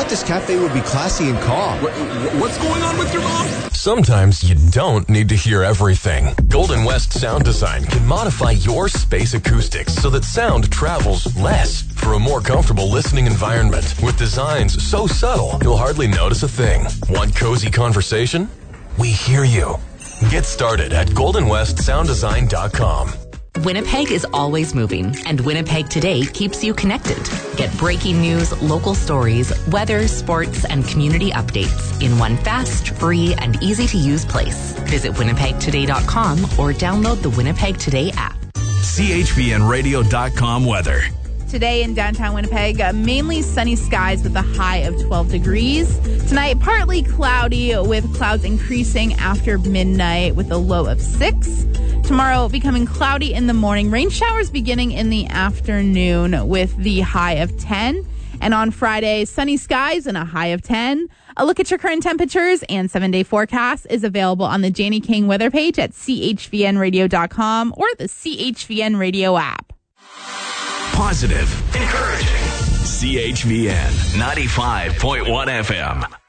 thought this cafe would be classy and calm. What's going on with your mom? Sometimes you don't need to hear everything. Golden West Sound Design can modify your space acoustics so that sound travels less for a more comfortable listening environment. With designs so subtle, you'll hardly notice a thing. Want cozy conversation? We hear you. Get started at goldenwestsounddesign.com. Winnipeg is always moving, and Winnipeg Today keeps you connected. Get breaking news, local stories, weather, sports, and community updates in one fast, free, and easy-to-use place. Visit winnipegtoday.com or download the Winnipeg Today app. CHVNradio.com weather. Today in downtown Winnipeg, mainly sunny skies with a high of 12 degrees. Tonight, partly cloudy with clouds increasing after midnight with a low of 6. Tomorrow, becoming cloudy in the morning. Rain showers beginning in the afternoon with the high of 10. And on Friday, sunny skies and a high of 10. A look at your current temperatures and 7-day forecast is available on the Janie King weather page at chvnradio.com or the CHVN Radio app. Positive, encouraging. CHVN 95.1 FM.